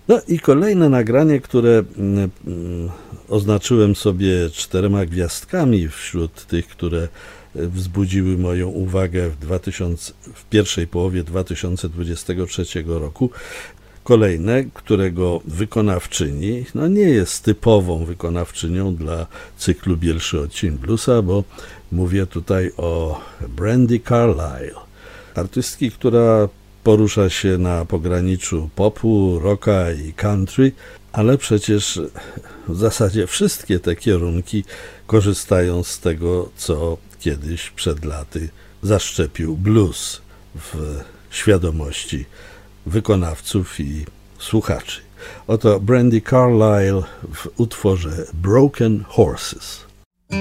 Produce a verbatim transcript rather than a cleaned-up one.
No i kolejne nagranie, które mm, oznaczyłem sobie czterema gwiazdkami wśród tych, które wzbudziły moją uwagę w, dwa tysiące, w pierwszej połowie dwa tysiące dwudziestego trzeciego roku. Kolejne, którego wykonawczyni no nie jest typową wykonawczynią dla cyklu Bielszy Odcień Bluesa, bo mówię tutaj o Brandi Carlile, artystki, która porusza się na pograniczu popu, rocka i country, ale przecież w zasadzie wszystkie te kierunki korzystają z tego, co kiedyś przed laty zaszczepił blues w świadomości wykonawców i słuchaczy. Oto Brandi Carlile w utworze Broken Horses.